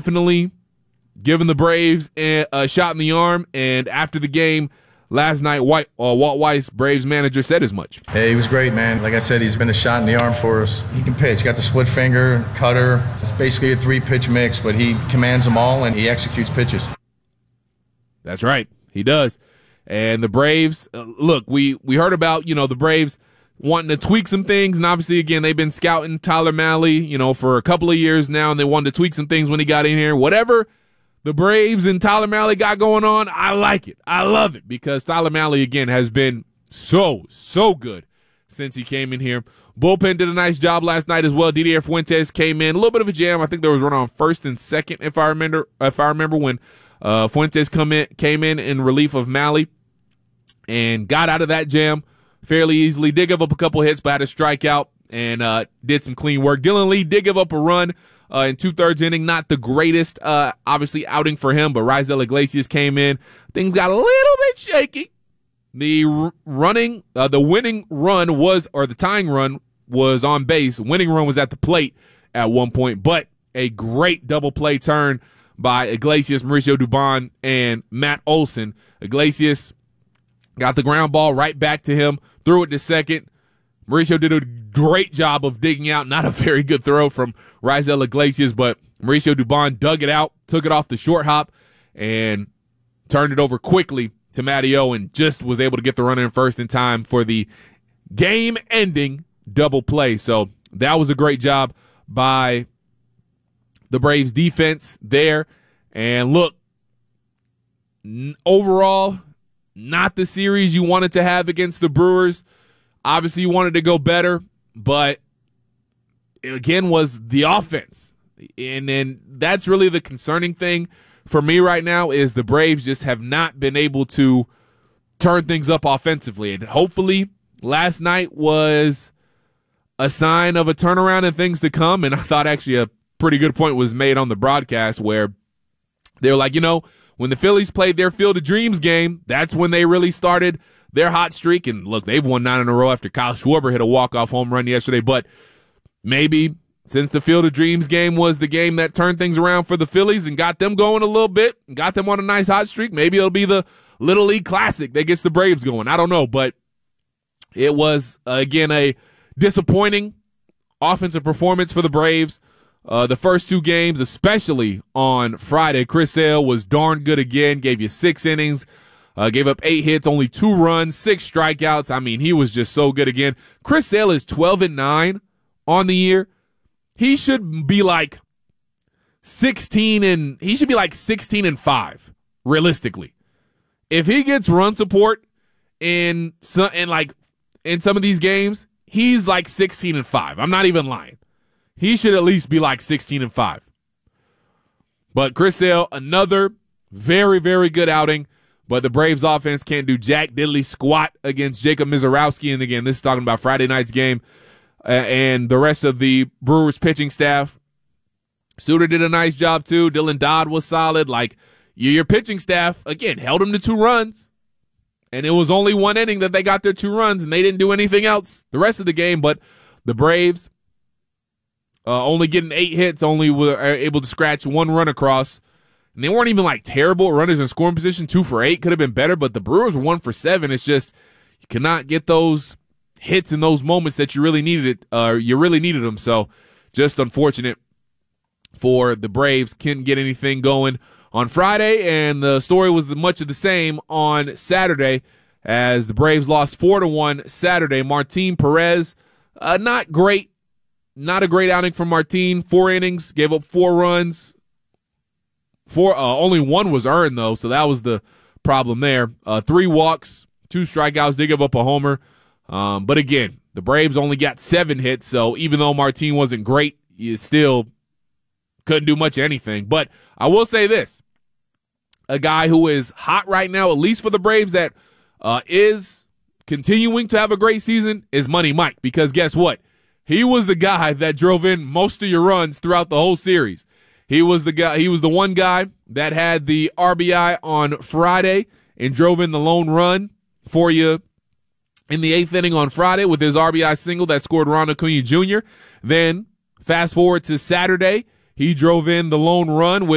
definitely giving the Braves a shot in the arm. And after the game last night, Walt Weiss, Braves manager, said as much. Hey, he was great, man. Like I said, he's been a shot in the arm for us. He can pitch. He got the split finger, cutter. It's basically a 3-pitch mix, but he commands them all and he executes pitches. That's right. He does. And the Braves, look, we heard about, the Braves wanting to tweak some things. And obviously, again, they've been scouting Tyler Mahle, for a couple of years now, and they wanted to tweak some things when he got in here. Whatever the Braves and Tyler Mahle got going on, I like it. I love it because Tyler Mahle, again, has been so good since he came in here. Bullpen did a nice job last night as well. Didier Fuentes came in. A little bit of a jam. I think there was run on first and second, if I remember when Fuentes came in relief of Mahle and got out of that jam fairly easily. Did give up a couple hits, but had a strikeout and did some clean work. Dylan Lee did give up a run in 2/3 inning. Not the greatest, obviously, outing for him, but Raisel Iglesias came in. Things got a little bit shaky. The winning run the tying run was on base. Winning run was at the plate at one point, but a great double play turn by Iglesias, Mauricio Dubon, and Matt Olson. Iglesias got the ground ball right back to him, threw it to second. Mauricio did a great job of digging out. Not a very good throw from Raisel Iglesias, but Mauricio Dubon dug it out, took it off the short hop, and turned it over quickly to Matteo and just was able to get the runner in first in time for the game-ending double play. So that was a great job by the Braves defense there. And look, overall, not the series you wanted to have against the Brewers. Obviously, you wanted to go better, but it again was the offense. And that's really the concerning thing for me right now is the Braves just have not been able to turn things up offensively. And hopefully last night was a sign of a turnaround and things to come. And I thought actually a pretty good point was made on the broadcast where they were like, when the Phillies played their Field of Dreams game, that's when they really started their hot streak. And look, they've won 9 in a row after Kyle Schwarber hit a walk-off home run yesterday. But maybe since the Field of Dreams game was the game that turned things around for the Phillies and got them going a little bit, and got them on a nice hot streak, maybe it'll be the Little League Classic that gets the Braves going. I don't know, but it was, again, a disappointing offensive performance for the Braves. The first 2 games, especially on Friday, Chris Sale was darn good again, gave you 6 innings, gave up 8 hits, only 2 runs, 6 strikeouts. I mean, he was just so good again. Chris Sale is 12-9 on the year. He should be like 16-5, realistically. If he gets run support in some of these games, he's like 16-5. I'm not even lying. He should at least be like 16-5. But Chris Sale, another very, very good outing. But the Braves offense can't do jack diddly squat against Jacob Misiorowski. And again, this is talking about Friday night's game. And the rest of the Brewers pitching staff. Suter did a nice job too. Dylan Dodd was solid. Like, your pitching staff, again, held him to 2 runs. And it was only 1 inning that they got their 2 runs, and they didn't do anything else the rest of the game. But the Braves, only getting 8 hits, only were able to scratch 1 run across. And they weren't even like terrible runners in scoring position. 2 for 8 could have been better, but the Brewers were 1 for 7. It's just you cannot get those hits in those moments that you really needed them. So just unfortunate for the Braves. Couldn't get anything going on Friday, and the story was much of the same on Saturday as the Braves lost 4-1 Saturday. Martin Perez, not a great outing from Martin. 4 innings, gave up 4 runs. Only 1 was earned though, so that was the problem there. 3 walks, 2 strikeouts, did give up a homer. But again, the Braves only got 7 hits, so even though Martin wasn't great, you still couldn't do much of anything. But I will say this, a guy who is hot right now, at least for the Braves, that is continuing to have a great season is Money Mike, because guess what? He was the guy that drove in most of your runs throughout the whole series. He was the one guy that had the RBI on Friday and drove in the lone run for you in the 8th inning on Friday with his RBI single that scored Ronald Acuna Jr. Then fast forward to Saturday, he drove in the lone run with